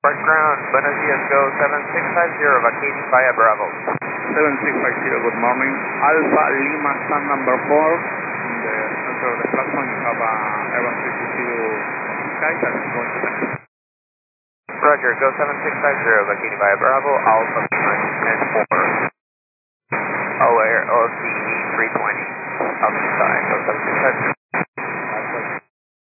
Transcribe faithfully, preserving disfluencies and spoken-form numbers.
Park ground, buenos dias, go seven six five zero, vacating via Bravo. seven six five zero, good morning. Alpha Lima Sun number four, in the center of the platform you have a Airbus three two zero Sky that is going to land. Roger, go seven six five zero, vacating via Bravo, Alpha Lima ten four. O Air O C E three twenty, outside, go seven six five zero.